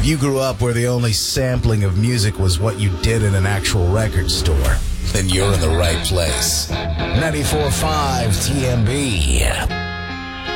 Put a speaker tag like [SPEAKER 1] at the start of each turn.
[SPEAKER 1] you grew up where the only sampling of music was what you did in an actual record store, then you're in the right place. 94.5 TMB.